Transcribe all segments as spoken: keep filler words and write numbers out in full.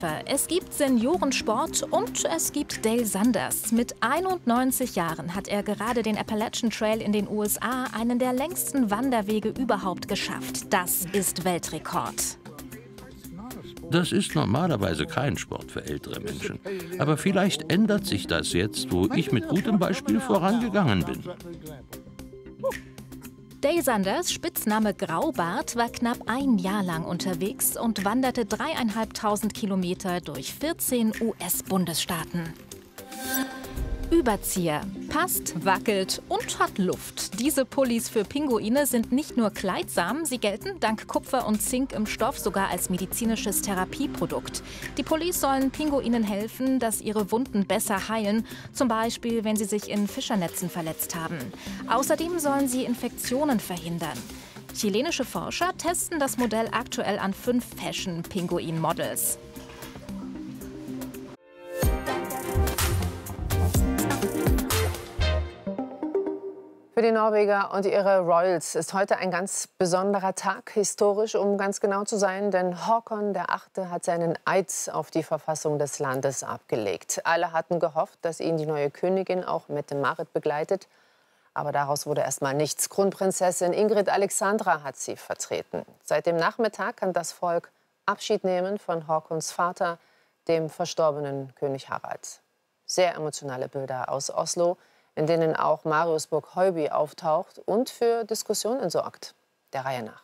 Es gibt Seniorensport und es gibt Dale Sanders. Mit einundneunzig Jahren hat er gerade den Appalachian Trail in den U S A, einen der längsten Wanderwege überhaupt, geschafft. Das ist Weltrekord. Das ist normalerweise kein Sport für ältere Menschen. Aber vielleicht ändert sich das jetzt, wo ich mit gutem Beispiel vorangegangen bin. Dale Sanders, Spitzname Graubart, war knapp ein Jahr lang unterwegs und wanderte dreieinhalbtausend Kilometer durch vierzehn U S-Bundesstaaten. Überzieher, passt, wackelt und hat Luft. Diese Pullis für Pinguine sind nicht nur kleidsam, sie gelten dank Kupfer und Zink im Stoff sogar als medizinisches Therapieprodukt. Die Pullis sollen Pinguinen helfen, dass ihre Wunden besser heilen, zum Beispiel wenn sie sich in Fischernetzen verletzt haben. Außerdem sollen sie Infektionen verhindern. Chilenische Forscher testen das Modell aktuell an fünf Fashion-Pinguin-Models. Für die Norweger und ihre Royals ist heute ein ganz besonderer Tag, historisch, um ganz genau zu sein, denn Håkon der Achte hat seinen Eid auf die Verfassung des Landes abgelegt. Alle hatten gehofft, dass ihn die neue Königin, auch Mette-Marit, begleitet. Aber daraus wurde erst mal nichts. Kronprinzessin Ingrid Alexandra hat sie vertreten. Seit dem Nachmittag kann das Volk Abschied nehmen von Håkons Vater, dem verstorbenen König Harald. Sehr emotionale Bilder aus Oslo, in denen auch Marius Borg-Heuby auftaucht und für Diskussionen sorgt. Der Reihe nach.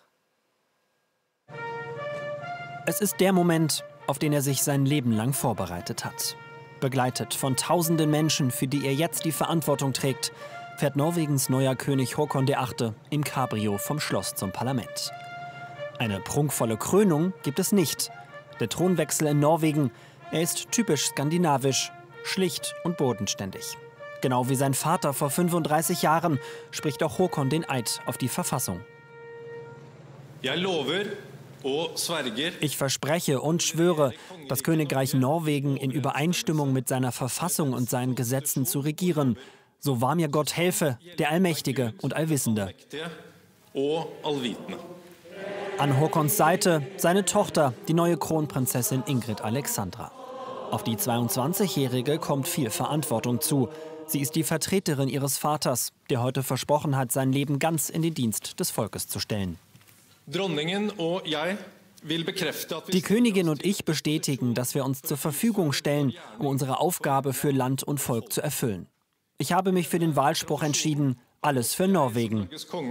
Es ist der Moment, auf den er sich sein Leben lang vorbereitet hat. Begleitet von tausenden Menschen, für die er jetzt die Verantwortung trägt, fährt Norwegens neuer König Håkon der Achte im Cabrio vom Schloss zum Parlament. Eine prunkvolle Krönung gibt es nicht. Der Thronwechsel in Norwegen, er ist typisch skandinavisch, schlicht und bodenständig. Genau wie sein Vater vor fünfunddreißig Jahren spricht auch Håkon den Eid auf die Verfassung. Ich verspreche und schwöre, das Königreich Norwegen in Übereinstimmung mit seiner Verfassung und seinen Gesetzen zu regieren. So wahr mir Gott helfe, der Allmächtige und Allwissende. An Håkons Seite seine Tochter, die neue Kronprinzessin Ingrid Alexandra. Auf die zweiundzwanzigjährige kommt viel Verantwortung zu. Sie ist die Vertreterin ihres Vaters, der heute versprochen hat, sein Leben ganz in den Dienst des Volkes zu stellen. Die Königin und ich bestätigen, dass wir uns zur Verfügung stellen, um unsere Aufgabe für Land und Volk zu erfüllen. Ich habe mich für den Wahlspruch entschieden, alles für Norwegen.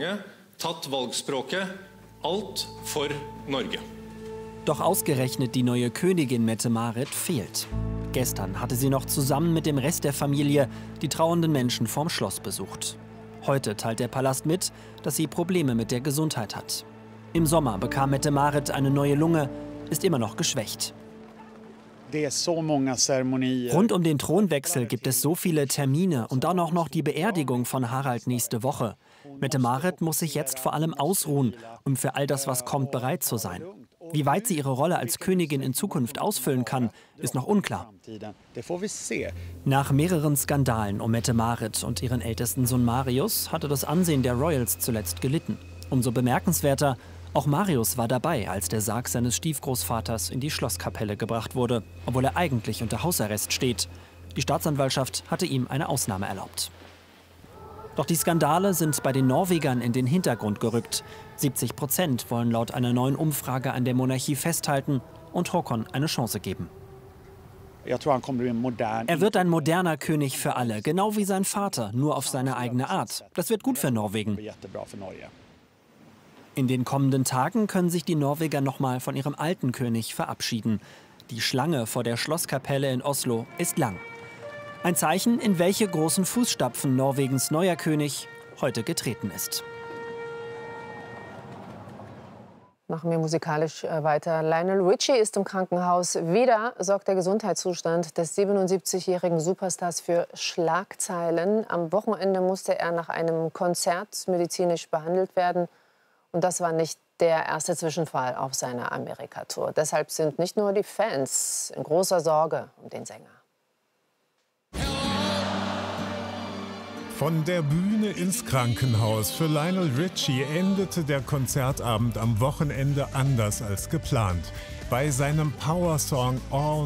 Doch ausgerechnet die neue Königin Mette-Marit fehlt. Gestern hatte sie noch zusammen mit dem Rest der Familie die trauernden Menschen vorm Schloss besucht. Heute teilt der Palast mit, dass sie Probleme mit der Gesundheit hat. Im Sommer bekam Mette-Marit eine neue Lunge, ist immer noch geschwächt. Rund um den Thronwechsel gibt es so viele Termine und dann auch noch die Beerdigung von Harald nächste Woche. Mette-Marit muss sich jetzt vor allem ausruhen, um für all das, was kommt, bereit zu sein. Wie weit sie ihre Rolle als Königin in Zukunft ausfüllen kann, ist noch unklar. Nach mehreren Skandalen um Mette-Marit und ihren ältesten Sohn Marius hatte das Ansehen der Royals zuletzt gelitten. Umso bemerkenswerter, auch Marius war dabei, als der Sarg seines Stiefgroßvaters in die Schlosskapelle gebracht wurde, obwohl er eigentlich unter Hausarrest steht. Die Staatsanwaltschaft hatte ihm eine Ausnahme erlaubt. Doch die Skandale sind bei den Norwegern in den Hintergrund gerückt. siebzig Prozent wollen laut einer neuen Umfrage an der Monarchie festhalten und Håkon eine Chance geben. Er wird ein moderner König für alle, genau wie sein Vater, nur auf seine eigene Art. Das wird gut für Norwegen. In den kommenden Tagen können sich die Norweger nochmal von ihrem alten König verabschieden. Die Schlange vor der Schlosskapelle in Oslo ist lang. Ein Zeichen, in welche großen Fußstapfen Norwegens neuer König heute getreten ist. Machen wir musikalisch weiter. Lionel Richie ist im Krankenhaus. Wieder sorgt der Gesundheitszustand des siebenundsiebzigjährigen Superstars für Schlagzeilen. Am Wochenende musste er nach einem Konzert medizinisch behandelt werden. Und das war nicht der erste Zwischenfall auf seiner Amerika-Tour. Deshalb sind nicht nur die Fans in großer Sorge um den Sänger. Von der Bühne ins Krankenhaus. Für Lionel Richie endete der Konzertabend am Wochenende anders als geplant. bei seinem Powersong All